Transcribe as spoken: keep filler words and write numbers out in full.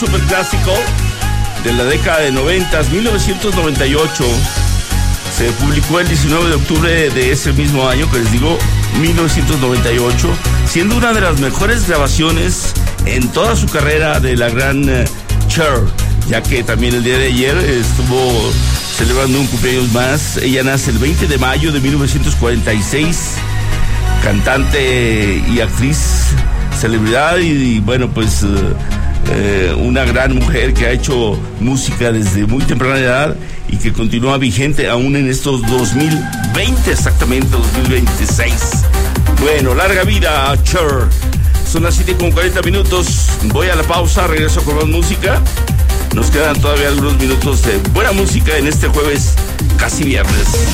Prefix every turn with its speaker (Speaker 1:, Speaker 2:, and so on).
Speaker 1: Superclásico de la década de noventas, mil novecientos noventa y ocho. Se publicó el diecinueve de octubre de ese mismo año, que les digo, mil novecientos noventa y ocho, siendo una de las mejores grabaciones en toda su carrera de la gran uh, Cher, ya que también el día de ayer estuvo celebrando un cumpleaños más. Ella nace el veinte de mayo de mil novecientos cuarenta y seis, cantante y actriz, celebridad y, y bueno, pues... Uh, Eh, una gran mujer que ha hecho música desde muy temprana edad y que continúa vigente aún en estos dos mil veinte, exactamente dos mil veintiséis. Bueno, larga vida, Cher. Son las siete con cuarenta minutos. Voy a la pausa, regreso con más música. Nos quedan todavía algunos minutos de buena música en este jueves, casi viernes.